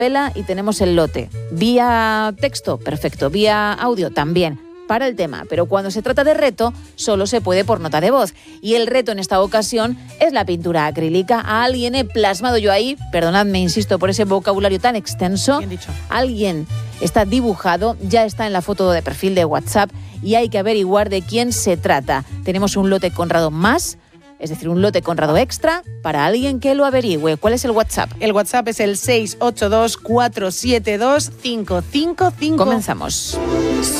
pela y tenemos el lote. Vía texto, perfecto. Vía audio, también. Para el tema, pero cuando se trata de reto, solo se puede por nota de voz. Y el reto en esta ocasión es la pintura acrílica. A alguien he plasmado yo ahí, perdonadme, insisto, por ese vocabulario tan extenso. Bien dicho. Alguien está dibujado, ya está en la foto de perfil de WhatsApp y hay que averiguar de quién se trata. Tenemos un lote Conrado más, es decir, un lote Conrado extra para alguien que lo averigüe. ¿Cuál es el WhatsApp? El WhatsApp es el 682 472 555. Comenzamos.